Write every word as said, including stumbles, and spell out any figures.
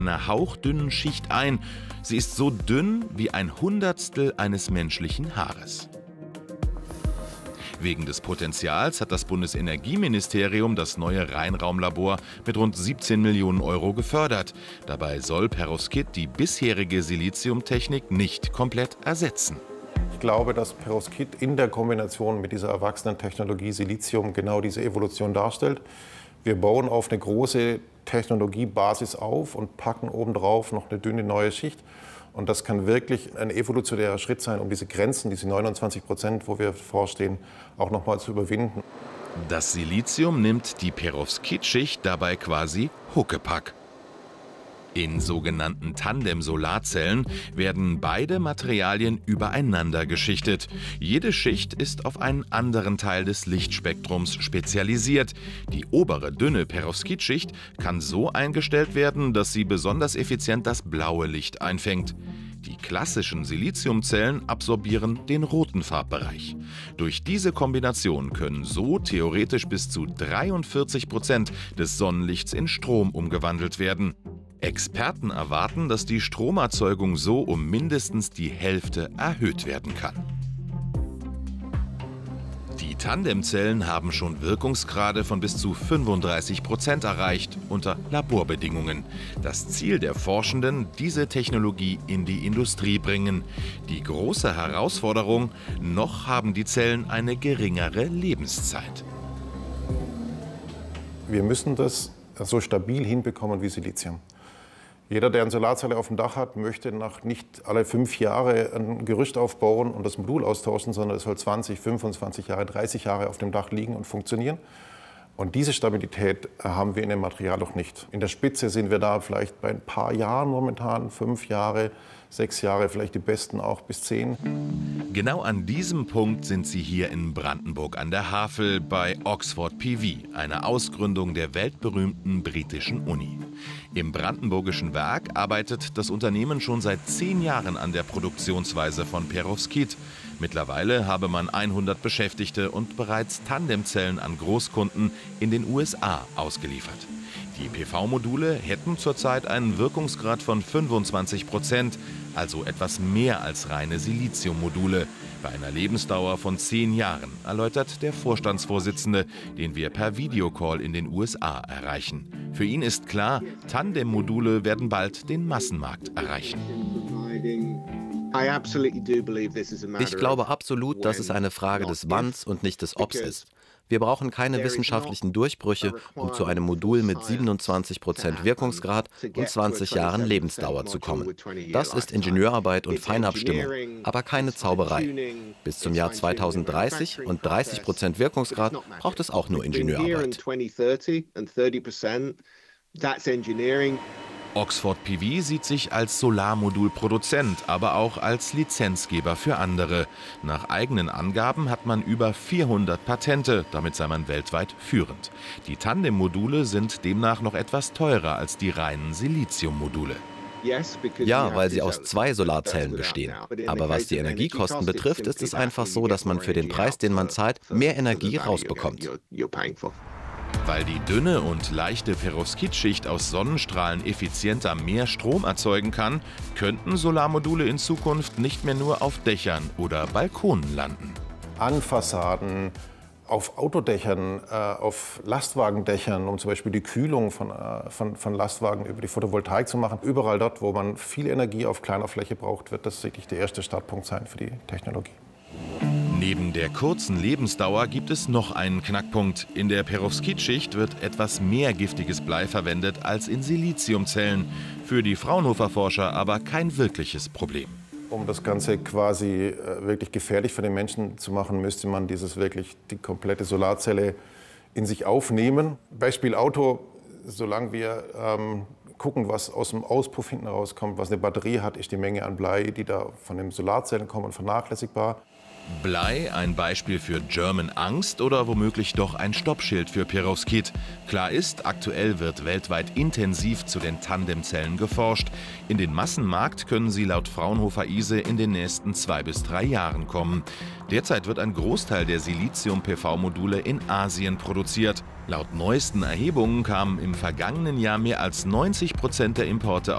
einer hauchdünnen Schicht ein. Sie ist so dünn wie ein Hundertstel eines menschlichen Haares. Wegen des Potenzials hat das Bundesenergieministerium das neue Rheinraumlabor mit rund siebzehn Millionen Euro gefördert. Dabei soll Perovskit die bisherige Siliziumtechnik nicht komplett ersetzen. Ich glaube, dass Perovskit in der Kombination mit dieser Erwachsenentechnologie Silizium genau diese Evolution darstellt. Wir bauen auf eine große Technologiebasis auf und packen obendrauf noch eine dünne neue Schicht. Und das kann wirklich ein evolutionärer Schritt sein, um diese Grenzen, diese neunundzwanzig Prozent, wo wir vorstehen, auch noch mal zu überwinden. Das Silizium nimmt die Perovskit-Schicht dabei quasi Huckepack. In sogenannten Tandem-Solarzellen werden beide Materialien übereinander geschichtet. Jede Schicht ist auf einen anderen Teil des Lichtspektrums spezialisiert. Die obere dünne Perovskit-Schicht kann so eingestellt werden, dass sie besonders effizient das blaue Licht einfängt. Die klassischen Siliziumzellen absorbieren den roten Farbbereich. Durch diese Kombination können so theoretisch bis zu dreiundvierzig Prozent des Sonnenlichts in Strom umgewandelt werden. Experten erwarten, dass die Stromerzeugung so um mindestens die Hälfte erhöht werden kann. Die Tandemzellen haben schon Wirkungsgrade von bis zu fünfunddreißig Prozent erreicht, unter Laborbedingungen. Das Ziel der Forschenden, diese Technologie in die Industrie bringen. Die große Herausforderung, noch haben die Zellen eine geringere Lebenszeit. Wir müssen das so stabil hinbekommen wie Silizium. Jeder, der eine Solarzelle auf dem Dach hat, möchte nach nicht alle fünf Jahre ein Gerüst aufbauen und das Modul austauschen, sondern es soll zwanzig, fünfundzwanzig Jahre, dreißig Jahre auf dem Dach liegen und funktionieren. Und diese Stabilität haben wir in dem Material noch nicht. In der Spitze sind wir da vielleicht bei ein paar Jahren momentan, fünf Jahre, sechs Jahre, vielleicht die besten auch bis zehn. Genau an diesem Punkt sind sie hier in Brandenburg an der Havel bei Oxford P V, einer Ausgründung der weltberühmten britischen Uni. Im brandenburgischen Werk arbeitet das Unternehmen schon seit zehn Jahren an der Produktionsweise von Perovskit. Mittlerweile habe man hundert Beschäftigte und bereits Tandemzellen an Großkunden in den U S A ausgeliefert. Die P V-Module hätten zurzeit einen Wirkungsgrad von fünfundzwanzig Prozent, also etwas mehr als reine Siliziummodule, bei einer Lebensdauer von zehn Jahren, erläutert der Vorstandsvorsitzende, den wir per Videocall in den U S A erreichen. Für ihn ist klar, Tandem-Module werden bald den Massenmarkt erreichen. Ich glaube absolut, dass es eine Frage des Wanns und nicht des Obs ist. Wir brauchen keine wissenschaftlichen Durchbrüche, um zu einem Modul mit siebenundzwanzig Prozent Wirkungsgrad und zwanzig Jahren Lebensdauer zu kommen. Das ist Ingenieurarbeit und Feinabstimmung, aber keine Zauberei. Bis zum Jahr zweitausenddreißig und dreißig Prozent Wirkungsgrad braucht es auch nur Ingenieurarbeit. Oxford P V sieht sich als Solarmodulproduzent, aber auch als Lizenzgeber für andere. Nach eigenen Angaben hat man über vierhundert Patente, damit sei man weltweit führend. Die Tandem-Module sind demnach noch etwas teurer als die reinen Siliziummodule. Ja, weil sie aus zwei Solarzellen bestehen. Aber was die Energiekosten betrifft, ist es einfach so, dass man für den Preis, den man zahlt, mehr Energie rausbekommt. Weil die dünne und leichte Perovskit-Schicht aus Sonnenstrahlen effizienter mehr Strom erzeugen kann, könnten Solarmodule in Zukunft nicht mehr nur auf Dächern oder Balkonen landen. An Fassaden, auf Autodächern, äh, auf Lastwagendächern, um zum Beispiel die Kühlung von, äh, von, von Lastwagen über die Photovoltaik zu machen. Überall dort, wo man viel Energie auf kleiner Fläche braucht, wird das wirklich der erste Startpunkt sein für die Technologie. Neben der kurzen Lebensdauer gibt es noch einen Knackpunkt. In der Perovskit-Schicht wird etwas mehr giftiges Blei verwendet als in Siliziumzellen. Für die Fraunhofer-Forscher aber kein wirkliches Problem. Um das Ganze quasi wirklich gefährlich für den Menschen zu machen, müsste man dieses wirklich die komplette Solarzelle in sich aufnehmen. Beispiel Auto, solange wir ähm, gucken, was aus dem Auspuff hinten rauskommt, was eine Batterie hat, ist die Menge an Blei, die da von den Solarzellen kommen, vernachlässigbar. Blei, ein Beispiel für German Angst oder womöglich doch ein Stoppschild für Perovskit. Klar ist, aktuell wird weltweit intensiv zu den Tandemzellen geforscht. In den Massenmarkt können sie laut Fraunhofer I S E in den nächsten zwei bis drei Jahren kommen. Derzeit wird ein Großteil der Silizium-P V-Module in Asien produziert. Laut neuesten Erhebungen kamen im vergangenen Jahr mehr als neunzig Prozent der Importe